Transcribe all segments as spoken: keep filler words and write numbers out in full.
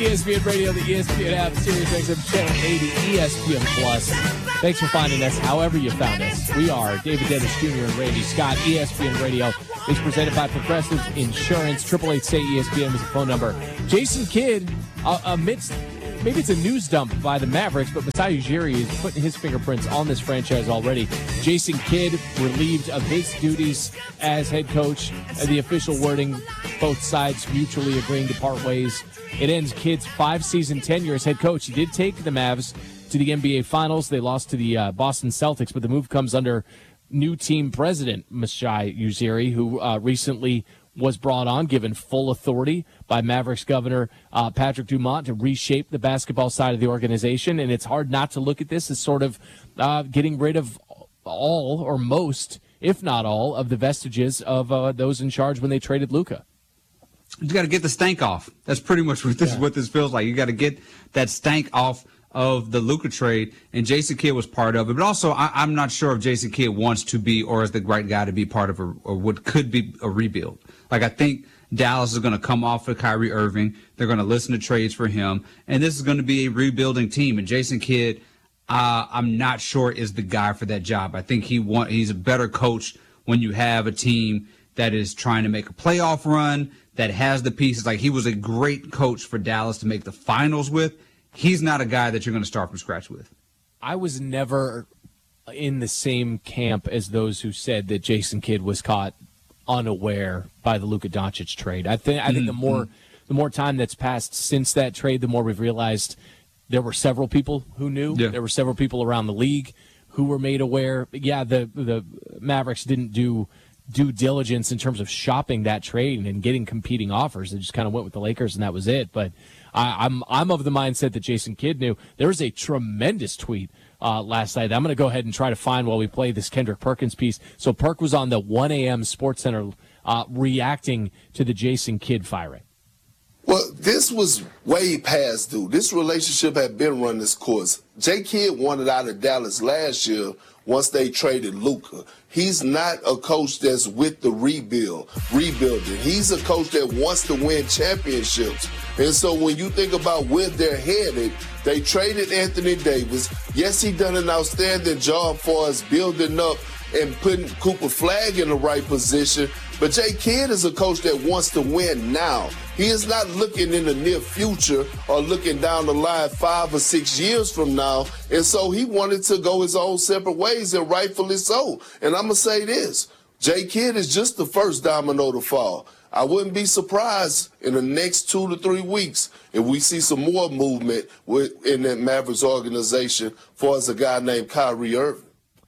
E S P N Radio, the E S P N app, Sirius X M Channel eighty, E S P N Plus. Thanks for finding us, however you found us. We are David Dennis Junior and Randy Scott. E S P N Radio is presented by Progressive Insurance. Triple eight say E S P N is the phone number. Jason Kidd, uh, amidst maybe it's a news dump by the Mavericks, but Masai Ujiri is putting his fingerprints on this franchise already. Jason Kidd relieved of his duties as head coach. The official wording, both sides mutually agreeing to part ways. It ends Kidd's five-season tenure as head coach. He did take the Mavs to the N B A Finals. They lost to the uh, Boston Celtics, but the move comes under new team president Masai Ujiri, who uh, recently was brought on, given full authority by Mavericks Governor uh, Patrick Dumont to reshape the basketball side of the organization. And it's hard not to look at this as sort of uh, getting rid of all or most, if not all, of the vestiges of uh, those in charge when they traded Luka. You got to get the stank off. That's pretty much what this, yeah. what this feels like. You got to get that stank off of the Luka trade, and Jason Kidd was part of it. But also, I, I'm not sure if Jason Kidd wants to be or is the right guy to be part of a, or what could be a rebuild. Like, I think Dallas is going to come off of Kyrie Irving. They're going to listen to trades for him, and this is going to be a rebuilding team. And Jason Kidd, uh, I'm not sure is the guy for that job. I think he want he's a better coach when you have a team that is trying to make a playoff run, that has the pieces. Like, he was a great coach for Dallas to make the finals with. He's not a guy that you're going to start from scratch with. I was never in the same camp as those who said that Jason Kidd was caught unaware by the Luka Doncic trade. I think I think mm-hmm. the more the more time that's passed since that trade, the more we've realized there were several people who knew. Yeah. There were several people around the league who were made aware. Yeah, the the Mavericks didn't do due diligence in terms of shopping that trade and getting competing offers. They just kind of went with the Lakers and that was it. But I, I'm I'm of the mindset that Jason Kidd knew. There was a tremendous tweet uh, last night. I'm going to go ahead and try to find while we play this Kendrick Perkins piece. So Perk was on the one a.m. Sports Center uh, reacting to the Jason Kidd firing. Well, this was way past due. This relationship had been run its course. J. Kidd wanted out of Dallas last year once they traded Luka. He's not a coach that's with the rebuild, rebuilding. He's a coach that wants to win championships. And so when you think about where they're headed, they traded Anthony Davis. Yes, he done an outstanding job for us building up and putting Cooper Flagg in the right position. But Jay Kidd is a coach that wants to win now. He is not looking in the near future or looking down the line five or six years from now. And so he wanted to go his own separate ways, and rightfully so. And I'm going to say this. Jay Kidd is just the first domino to fall. I wouldn't be surprised in the next two to three weeks if we see some more movement with, in that Mavericks organization for us a guy named Kyrie Irving.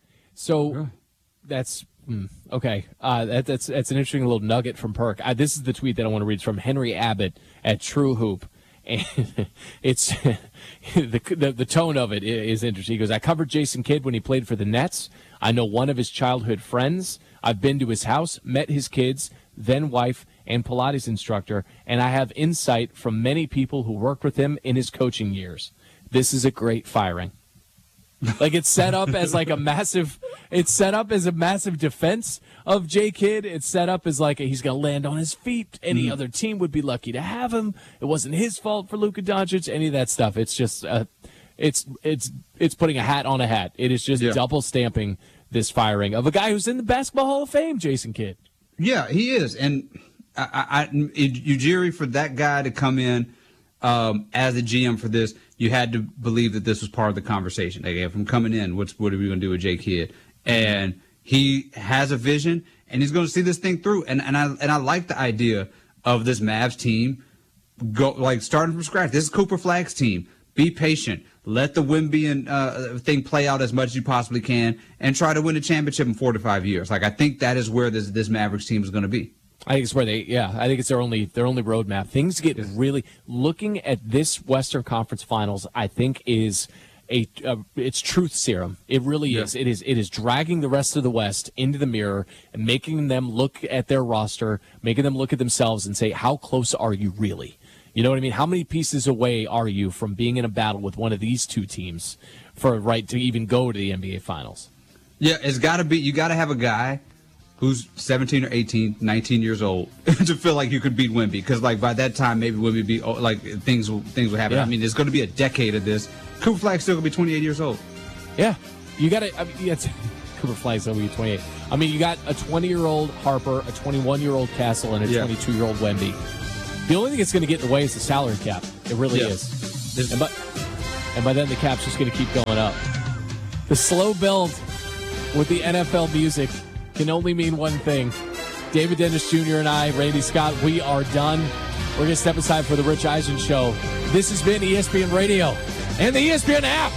So that's mm, okay. Uh, that, that's that's an interesting little nugget from Perk. Uh, this is the tweet that I want to read. It's from Henry Abbott at True Hoop, and it's the, the the tone of it is interesting. He goes, "I covered Jason Kidd when he played for the Nets. I know one of his childhood friends. I've been to his house, met his kids, then wife, and Pilates instructor, and I have insight from many people who worked with him in his coaching years. This is a great firing." Like, it's set up as like a massive, it's set up as a massive defense of Jay Kidd. It's set up as like a, he's going to land on his feet. Any mm. other team would be lucky to have him. It wasn't his fault for Luka Doncic, any of that stuff. It's just, uh, it's, it's, it's putting a hat on a hat. It is just yeah. double stamping this firing of a guy who's in the Basketball Hall of Fame, Jason Kidd. Yeah, he is. And I, I, I Ujiri, for that guy to come in um, as a G M for this, you had to believe that this was part of the conversation. Like, if I'm coming in, what's what are we going to do with Jay Kidd? And he has a vision, and he's going to see this thing through. And and I and I like the idea of this Mavs team go like starting from scratch. This is Cooper Flagg's team. Be patient. Let the Wemby uh, thing play out as much as you possibly can, and try to win a championship in four to five years. Like, I think that is where this this Mavericks team is going to be. I think it's where they, yeah, I think it's their only their only roadmap. Things get really, looking at this Western Conference Finals, I think is a, uh, it's truth serum. It really yeah. is. It is. It is dragging the rest of the West into the mirror and making them look at their roster, making them look at themselves and say, how close are you really? You know what I mean? How many pieces away are you from being in a battle with one of these two teams for a right to even go to the N B A Finals? Yeah, it's got to be. You got to have a guy who's seventeen or eighteen, nineteen years old to feel like you could beat Wemby. Because, like, by that time, maybe Wemby be, oh, like, things will, things will happen. Yeah. I mean, there's going to be a decade of this. Cooper Flag's still going to be twenty-eight years old. Yeah. You got to, I mean, it's, Cooper Flag's going to be twenty-eight. I mean, you got a twenty-year-old Harper, a twenty-one-year-old Castle, and a Yeah. twenty-two-year-old Wemby. The only thing that's going to get in the way is the salary cap. It really Yeah. is. And by, and by then, the cap's just going to keep going up. The slow build with the N F L music can only mean one thing. David Dennis Junior and I, Randy Scott, we are done. We're going to step aside for the Rich Eisen Show. This has been E S P N Radio and the E S P N app.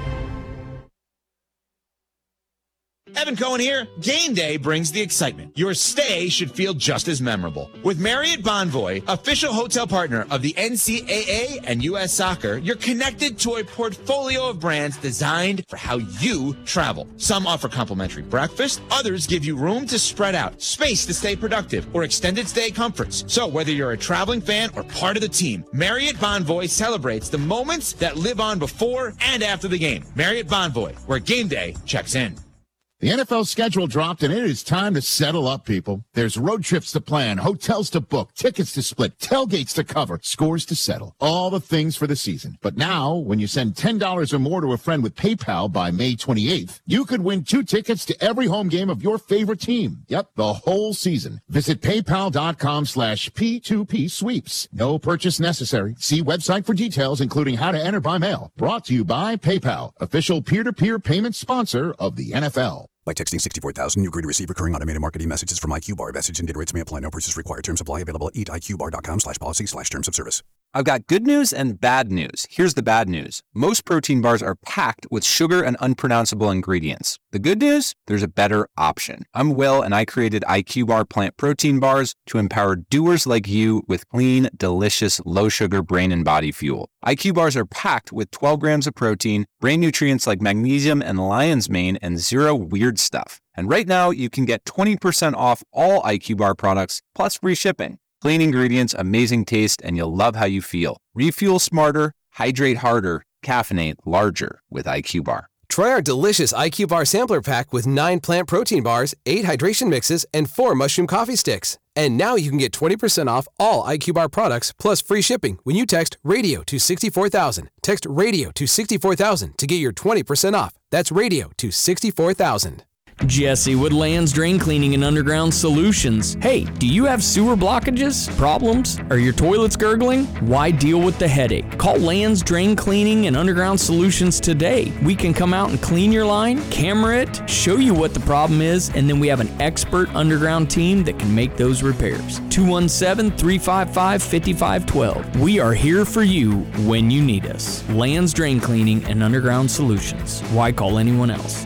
Evan Cohen here. Game day brings the excitement. Your stay should feel just as memorable. With Marriott Bonvoy, official hotel partner of the N C double A and U S Soccer, you're connected to a portfolio of brands designed for how you travel. Some offer complimentary breakfast, others give you room to spread out, space to stay productive, or extended stay comforts. So whether you're a traveling fan or part of the team, Marriott Bonvoy celebrates the moments that live on before and after the game. Marriott Bonvoy, where game day checks in. The N F L schedule dropped, and it is time to settle up, people. There's road trips to plan, hotels to book, tickets to split, tailgates to cover, scores to settle. All the things for the season. But now, when you send ten dollars or more to a friend with PayPal by May twenty-eighth, you could win two tickets to every home game of your favorite team. Yep, the whole season. Visit paypal.com slash P2P sweeps. No purchase necessary. See website for details, including how to enter by mail. Brought to you by PayPal, official peer-to-peer payment sponsor of the N F L. By texting sixty-four thousand, you agree to receive recurring automated marketing messages from IQBar. Message and data rates may apply. No purchase required. Terms apply. Available at eat I Q bar dot com slash policy slash terms of service. I've got good news and bad news. Here's the bad news. Most protein bars are packed with sugar and unpronounceable ingredients. The good news? There's a better option. I'm Will, and I created IQBar plant protein bars to empower doers like you with clean, delicious, low-sugar brain and body fuel. I Q bars are packed with twelve grams of protein, brain nutrients like magnesium and lion's mane, and zero weird stuff. And right now, you can get twenty percent off all I Q bar products, plus free shipping. Clean ingredients, amazing taste, and you'll love how you feel. Refuel smarter, hydrate harder, caffeinate larger with I Q bar. Try our delicious I Q Bar Sampler Pack with nine plant protein bars, eight hydration mixes, and four mushroom coffee sticks. And now you can get twenty percent off all I Q Bar products plus free shipping when you text RADIO to sixty-four thousand. Text RADIO to sixty-four thousand to get your twenty percent off. That's RADIO to sixty-four thousand. Jesse with Land's Drain Cleaning and Underground Solutions. Hey, do you have sewer blockages, problems? Are your toilets gurgling? Why deal with the headache? Call Land's Drain Cleaning and Underground Solutions today. We can come out and clean your line, camera it, show you what the problem is, and then we have an expert underground team that can make those repairs. two one seven, three five five, five five one two. We are here for you when you need us. Land's Drain Cleaning and Underground Solutions. Why call anyone else?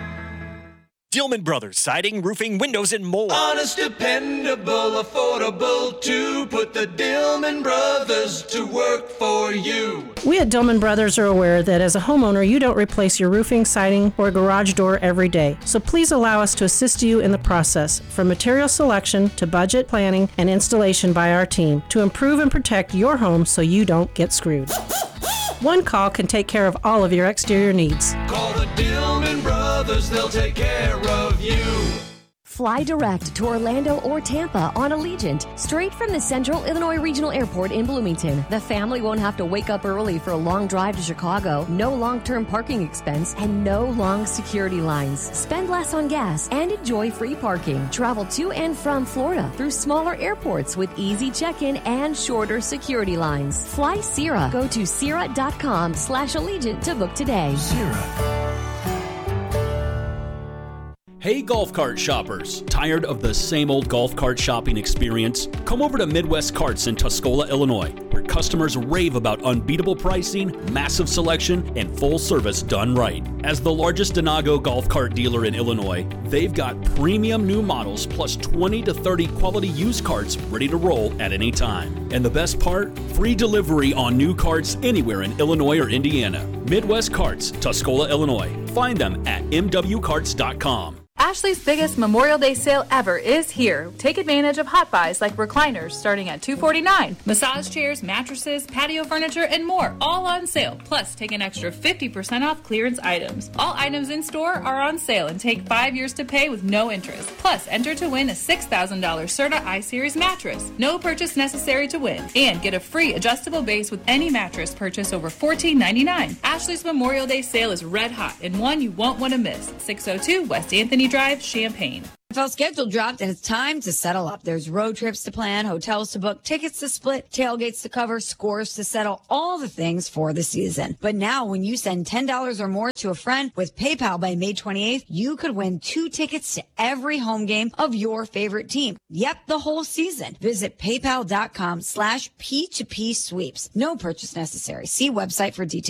Dillman Brothers, siding, roofing, windows, and more. Honest, dependable, affordable too. Put the Dillman Brothers to work for you. We at Dillman Brothers are aware that as a homeowner, you don't replace your roofing, siding, or garage door every day. So please allow us to assist you in the process, from material selection to budget planning and installation by our team, to improve and protect your home so you don't get screwed. One call can take care of all of your exterior needs. Call the Dillman Brothers, they'll take care of you. Fly direct to Orlando or Tampa on Allegiant, straight from the Central Illinois Regional Airport in Bloomington. The family won't have to wake up early for a long drive to Chicago, no long-term parking expense, and no long security lines. Spend less on gas and enjoy free parking. Travel to and from Florida through smaller airports with easy check-in and shorter security lines. Fly Sierra. Go to Sierra.com slash Allegiant to book today. Sierra. Hey golf cart shoppers, tired of the same old golf cart shopping experience? Come over to Midwest Carts in Tuscola, Illinois, where customers rave about unbeatable pricing, massive selection, and full service done right. As the largest Denago golf cart dealer in Illinois, they've got premium new models plus twenty to thirty quality used carts ready to roll at any time. And the best part? Free delivery on new carts anywhere in Illinois or Indiana. Midwest Carts, Tuscola, Illinois. Find them at m w carts dot com. Ashley's biggest Memorial Day sale ever is here. Take advantage of hot buys like recliners starting at two hundred forty-nine dollars, massage chairs, mattresses, patio furniture, and more, all on sale. Plus, take an extra fifty percent off clearance items. All items in store are on sale and take five years to pay with no interest. Plus, enter to win a six thousand dollars Serta iSeries mattress. No purchase necessary to win. And get a free adjustable base with any mattress purchase over fourteen ninety-nine. Ashley's Memorial Day sale is red hot and one you won't want to miss. six oh two West Anthony Drive, Champaign. N F L schedule dropped and it's time to settle up. There's road trips to plan, hotels to book, tickets to split, tailgates to cover, scores to settle, all the things for the season. But now when you send ten dollars or more to a friend with PayPal by May twenty-eighth, you could win two tickets to every home game of your favorite team. Yep, the whole season. Visit paypal.com slash P2P sweeps. No purchase necessary. See website for details.